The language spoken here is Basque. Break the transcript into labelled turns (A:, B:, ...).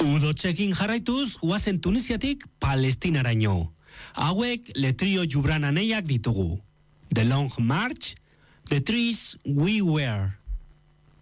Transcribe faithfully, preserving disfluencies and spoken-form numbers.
A: Udotxekin jarraituz, guazen Tunisiatik Palestinaraino. Hauek letrio jubran aneiak ditugu. The Long March, The Trees We Were.